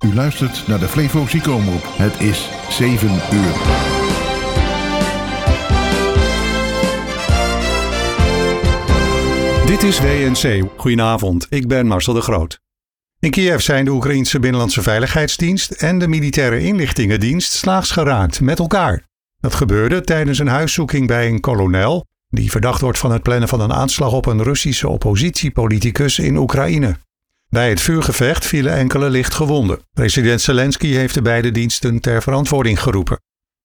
U luistert naar de Flevo Ziekenomroep. Het is 7 uur. Dit is WNC. Goedenavond, ik ben Marcel de Groot. In Kiev zijn de Oekraïense Binnenlandse Veiligheidsdienst en de Militaire Inlichtingendienst slaags geraakt met elkaar. Dat gebeurde tijdens een huiszoeking bij een kolonel die verdacht wordt van het plannen van een aanslag op een Russische oppositiepoliticus in Oekraïne. Bij het vuurgevecht vielen enkele licht gewonden. President Zelensky heeft de beide diensten ter verantwoording geroepen.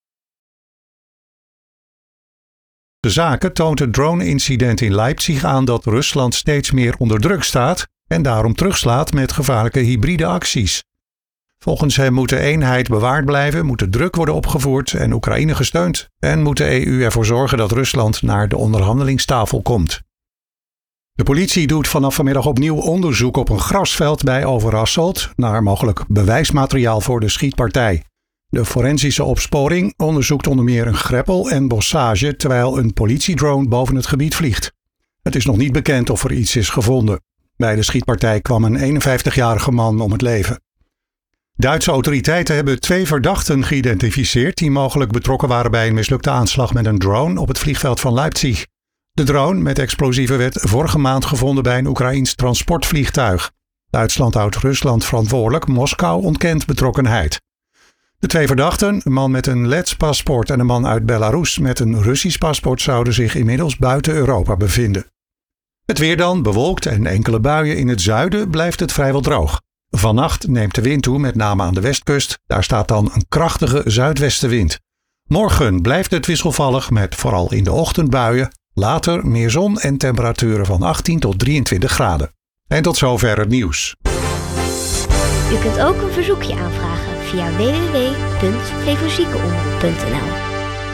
De zaken toont het drone-incident in Leipzig aan dat Rusland steeds meer onder druk staat en daarom terugslaat met gevaarlijke hybride acties. Volgens hem moet de eenheid bewaard blijven, moet de druk worden opgevoerd en Oekraïne gesteund en moet de EU ervoor zorgen dat Rusland naar de onderhandelingstafel komt. De politie doet vanaf vanmiddag opnieuw onderzoek op een grasveld bij Overasselt naar mogelijk bewijsmateriaal voor de schietpartij. De forensische opsporing onderzoekt onder meer een greppel en bossage terwijl een politiedrone boven het gebied vliegt. Het is nog niet bekend of er iets is gevonden. Bij de schietpartij kwam een 51-jarige man om het leven. Duitse autoriteiten hebben 2 verdachten geïdentificeerd die mogelijk betrokken waren bij een mislukte aanslag met een drone op het vliegveld van Leipzig. De drone met explosieven werd vorige maand gevonden bij een Oekraïns transportvliegtuig. Duitsland houdt Rusland verantwoordelijk, Moskou ontkent betrokkenheid. De 2 verdachten, een man met een Lets paspoort en een man uit Belarus met een Russisch paspoort, zouden zich inmiddels buiten Europa bevinden. Het weer dan, bewolkt en enkele buien in het zuiden, blijft het vrijwel droog. Vannacht neemt de wind toe, met name aan de westkust. Daar staat dan een krachtige zuidwestenwind. Morgen blijft het wisselvallig met vooral in de ochtend buien. Later meer zon en temperaturen van 18 tot 23 graden. En tot zover het nieuws. U kunt ook een verzoekje aanvragen via www.flevoziekenomroep.nl.